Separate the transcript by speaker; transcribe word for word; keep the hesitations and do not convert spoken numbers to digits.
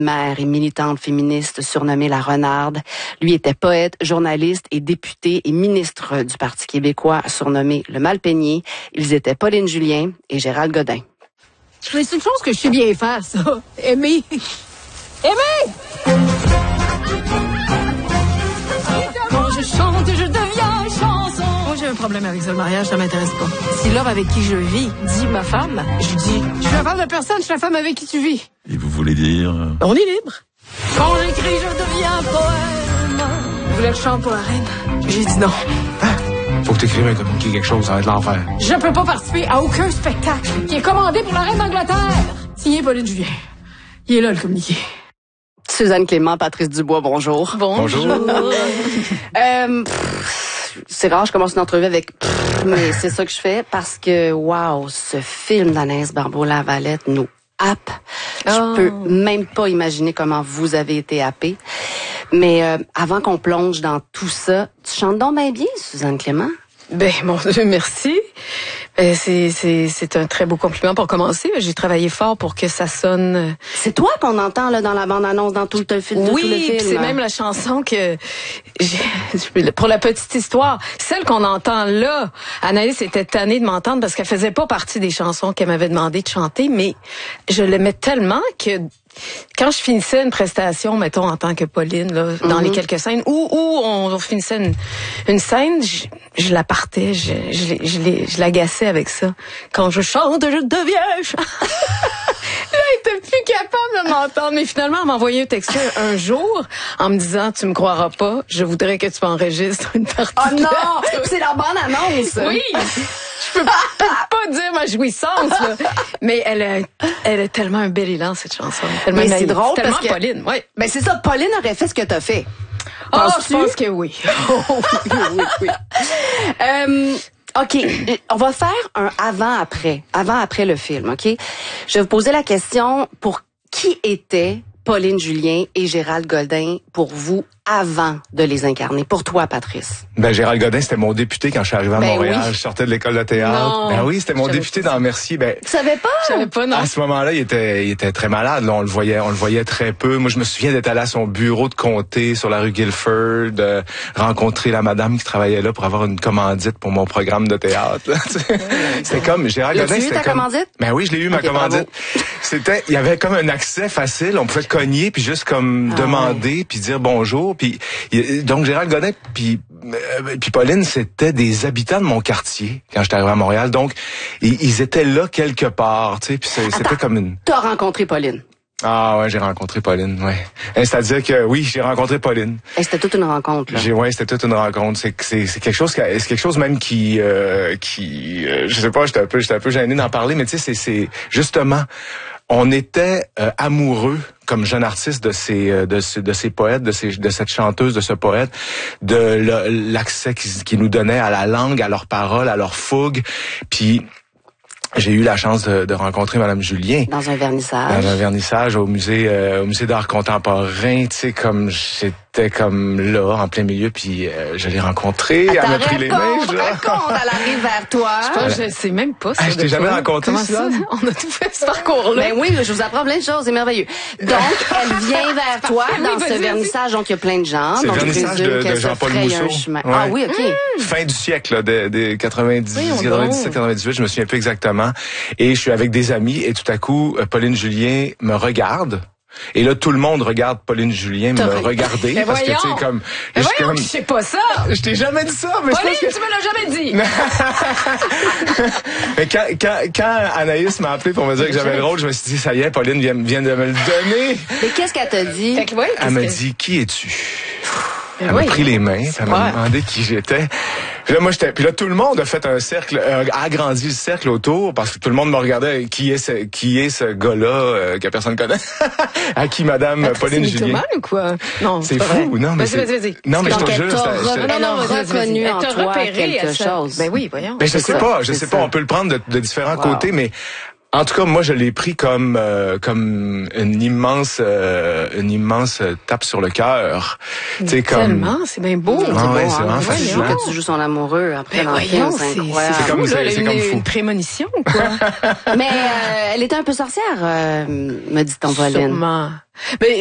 Speaker 1: Mère et militante féministe surnommée la Renarde. Lui était poète, journaliste et député et ministre du Parti québécois surnommé le Malpeigné. Ils étaient Pauline Julien et Gérald Godin.
Speaker 2: C'est une chose que je sais bien faire, ça. Aimer. Aimer! Quand je chante, je deviens chanson. Moi, j'ai un problème avec ça, le mariage, ça m'intéresse pas. Si l'homme avec qui je vis dit ma femme, je dis, je suis la femme de personne, je suis la femme avec qui tu vis.
Speaker 3: Et vous voulez dire...
Speaker 2: On est libre. Quand j'écris, je deviens poème. Je voulais que je chante pour la reine. J'ai dit non.
Speaker 4: Hein? Faut que t'écrives un communiqué, quelque chose, ça va être l'enfer.
Speaker 2: Je peux pas participer à aucun spectacle qui est commandé pour la reine d'Angleterre. Signé Pauline Julien. Il est là, le communiqué.
Speaker 1: Suzanne Clément, Patrice Dubois, bonjour.
Speaker 4: Bonjour.
Speaker 1: euh, pff, c'est rare, je commence une entrevue avec pff, mais c'est ça que je fais parce que, wow, ce film d'Anaïs Barbeau-Lavalette nous happe. Je
Speaker 2: Oh.
Speaker 1: peux même pas imaginer comment vous avez été happée. Mais euh, avant qu'on plonge dans tout ça, tu chantes donc bien bien, Suzanne Clément?
Speaker 2: Ben, mon Dieu, merci. Ben, c'est, c'est, c'est un très beau compliment pour commencer. J'ai travaillé fort pour que ça sonne...
Speaker 1: C'est toi qu'on entend là dans la bande-annonce, dans tout le, film,
Speaker 2: Oui,
Speaker 1: tout le film.
Speaker 2: c'est même la chanson que... j'ai- Pour la petite histoire, celle qu'on entend là, Anaïs était tannée de m'entendre parce qu'elle faisait pas partie des chansons qu'elle m'avait demandé de chanter, mais je l'aimais tellement que... Quand je finissais une prestation, mettons en tant que Pauline, là, dans
Speaker 1: Mm-hmm.
Speaker 2: les quelques scènes, où, où on finissait une, une scène, je, je la partais, je, je, je, l'ai- je l'agaçais avec ça. Quand je chante, je deviens... ch- Là, elle était plus capable de m'entendre. Mais finalement, elle m'a envoyé un texto un jour en me disant, tu me croiras pas, je voudrais que tu enregistres une partie.
Speaker 1: Oh
Speaker 2: de la
Speaker 1: non!
Speaker 2: tune.
Speaker 1: C'est la bande-annonce!
Speaker 2: Oui! Je peux pas, pas dire ma jouissance, là. Mais elle a, elle a tellement un bel élan, cette chanson. Tellement
Speaker 1: Mais c'est
Speaker 2: naïve.
Speaker 1: drôle
Speaker 2: Tellement
Speaker 1: parce que-
Speaker 2: Pauline, ouais.
Speaker 1: Ben c'est ça, Pauline aurait fait ce que t'as fait.
Speaker 2: Ah, je
Speaker 1: Penses-tu?
Speaker 2: pense que oui.
Speaker 1: Oh, oui, oui, oui. Euh, OK, on va faire un avant-après, avant-après le film, OK? Je vais vous poser la question pour qui était Pauline Julien et Gérald Godin pour vous avant de les incarner? Pour toi, Patrice?
Speaker 4: Ben, Gérald Godin, c'était mon député quand je suis arrivé à
Speaker 1: Ben
Speaker 4: Montréal.
Speaker 1: oui.
Speaker 4: Je sortais de l'école de théâtre.
Speaker 2: Non.
Speaker 4: Ben oui, c'était mon
Speaker 2: Je savais
Speaker 4: député
Speaker 2: pas ça.
Speaker 4: dans Mercier. Ben,
Speaker 1: Tu savais pas?
Speaker 2: Je savais pas, non.
Speaker 4: à ce moment-là, il était, il était très malade. Là, on le voyait, on le voyait très peu. Moi, je me souviens d'être allé à son bureau de comté sur la rue Guilford, de rencontrer la madame qui travaillait là pour avoir une commandite pour mon programme de théâtre. là, tu sais. C'était comme Gérald
Speaker 1: L'as-tu
Speaker 4: Godin.
Speaker 1: eu,
Speaker 4: C'était
Speaker 1: ta
Speaker 4: comme,
Speaker 1: commandite?
Speaker 4: Ben oui, je l'ai eu ma
Speaker 1: Ok,
Speaker 4: commandite. C'était, il y avait comme un accès facile. On pouvait cogner puis juste comme
Speaker 1: Ah
Speaker 4: demander puis dire bonjour. Puis il- donc Gérald Godin puis euh, puis Pauline, c'était des habitants de mon quartier quand j'étais arrivé à Montréal. Donc ils, ils étaient là quelque part, tu sais. Puis c'est- c'était
Speaker 1: Attends.
Speaker 4: comme une
Speaker 1: T'as rencontré Pauline.
Speaker 4: ah ouais, j'ai rencontré Pauline, ouais. Et c'est-à-dire que oui, j'ai rencontré Pauline.
Speaker 1: Et c'était toute une rencontre, là.
Speaker 4: J'ai ouais, c'était toute une rencontre. C'est c'est c'est quelque chose, qui- c'est quelque chose même qui euh, qui, euh, je sais pas, j'étais un peu, j'étais un peu gêné d'en parler, mais tu sais, c'est c'est justement, on était euh, amoureux comme jeune artiste de ces euh, de ce, de ces poètes, de ces de cette chanteuse, de ce poète, de le- l'accès qu'ils qu'ils nous donnaient à la langue, à leurs paroles, à leur fougue, puis j'ai eu la chance de, de rencontrer Madame Julien.
Speaker 1: Dans un vernissage.
Speaker 4: Dans un vernissage au musée euh, au musée d'art contemporain, tu sais, comme j'étais comme là en plein milieu, puis euh, je l'ai rencontrée, elle m'a pris les mains.
Speaker 1: raconte,
Speaker 4: je-
Speaker 1: raconte, elle arrive vers toi.
Speaker 2: Je pense que je sais même pas ça.
Speaker 4: Ah, je t'ai
Speaker 2: de
Speaker 4: jamais
Speaker 2: toi.
Speaker 4: raconté
Speaker 2: Comment
Speaker 4: ça?
Speaker 2: ça? On a tout fait ce parcours-là.
Speaker 1: Ben oui, je vous apprends plein de choses, c'est merveilleux. Donc, elle vient vers toi
Speaker 2: Oui,
Speaker 1: dans
Speaker 2: vas-y,
Speaker 1: ce
Speaker 2: vas-y.
Speaker 1: vernissage, donc il y a plein de gens.
Speaker 4: C'est le
Speaker 1: Donc, je
Speaker 4: vernissage
Speaker 1: présume
Speaker 4: de- de
Speaker 1: qu'elle se
Speaker 4: Jean-Paul
Speaker 1: fraye un
Speaker 4: Mousseau.
Speaker 1: chemin.
Speaker 4: Ouais.
Speaker 1: Ah oui, OK.
Speaker 4: Fin du siècle, là, des, des quatre-vingt-dix,
Speaker 2: Voyons donc.
Speaker 4: quatre-vingt-dix-sept, quatre-vingt-dix-huit, je me souviens plus exactement. Et je suis avec des amis et tout à coup, euh, Pauline Julien me regarde. Et là, tout le monde regarde Pauline Julien me
Speaker 2: T'as-
Speaker 4: regarder.
Speaker 2: Mais
Speaker 4: parce que, tu sais,
Speaker 2: voyons.
Speaker 4: comme...
Speaker 2: Mais
Speaker 4: je suis
Speaker 2: voyons,
Speaker 4: comme-
Speaker 2: je sais pas ça.
Speaker 4: Je t'ai jamais dit ça, mais
Speaker 2: Pauline,
Speaker 4: c'est parce
Speaker 2: tu me l'as jamais dit.
Speaker 4: que... mais quand, quand, quand Anaïs m'a appelé pour me dire que j'avais le rôle, je me suis dit, ça y est, Pauline vient, vient de me le donner.
Speaker 1: Mais qu'est-ce qu'elle t'a dit?
Speaker 2: Fait que, ouais,
Speaker 4: Elle
Speaker 2: qu'est-ce
Speaker 4: m'a
Speaker 2: que-
Speaker 4: dit, qui es-tu?
Speaker 2: Ben
Speaker 4: Elle m'a
Speaker 2: oui.
Speaker 4: pris les mains, puis elle m'a
Speaker 2: Ouais.
Speaker 4: demandé qui j'étais. Puis là, moi, j'étais, puis là, tout le monde a fait un cercle, euh, a agrandi le cercle autour, parce que tout le monde me regardait, qui est ce, qui est ce gars-là, euh, que personne connaît, à qui Madame
Speaker 2: Attends,
Speaker 4: Pauline
Speaker 2: c'est
Speaker 4: Julien.
Speaker 2: mythomane ou quoi? Non,
Speaker 4: C'est
Speaker 2: pas
Speaker 4: fou,
Speaker 2: vrai.
Speaker 4: non, mais
Speaker 2: Vas-y,
Speaker 4: c'est-
Speaker 2: vas-y, vas-y.
Speaker 4: non, mais je
Speaker 1: Donc,
Speaker 4: te
Speaker 1: elle
Speaker 4: jure,
Speaker 1: t'a
Speaker 4: j'étais-
Speaker 1: re-
Speaker 4: j'étais-
Speaker 1: elle a
Speaker 2: vas-y, vas-y.
Speaker 1: reconnu
Speaker 2: Elle
Speaker 1: en
Speaker 2: t'a
Speaker 1: toi
Speaker 2: repéré
Speaker 1: quelque
Speaker 2: à ça.
Speaker 1: chose.
Speaker 2: Ben oui, voyons.
Speaker 4: Ben, je
Speaker 1: C'est
Speaker 4: sais
Speaker 1: ça,
Speaker 4: pas, je
Speaker 1: c'est
Speaker 4: sais
Speaker 1: ça.
Speaker 4: pas, on peut le prendre de, de différents
Speaker 2: Ah.
Speaker 4: côtés, mais En tout cas, moi, je l'ai pris comme euh, comme une immense euh, une immense tape sur le cœur.
Speaker 2: C'est comme tellement, c'est bien beau.
Speaker 4: Ah,
Speaker 1: c'est
Speaker 4: ouais,
Speaker 1: beau,
Speaker 4: c'est
Speaker 1: hein?
Speaker 4: vraiment fascinant.
Speaker 1: Quand tu joues son amoureux après
Speaker 2: ben
Speaker 1: dans le
Speaker 2: voyons,
Speaker 1: film, c'est incroyable.
Speaker 4: C'est comme,
Speaker 2: fou,
Speaker 4: c'est,
Speaker 2: là,
Speaker 4: c'est
Speaker 2: une,
Speaker 4: comme fou.
Speaker 2: une prémonition, quoi.
Speaker 1: Mais euh, elle était un peu sorcière, euh, me dit-on, Pauline.
Speaker 2: Sûrement. Mais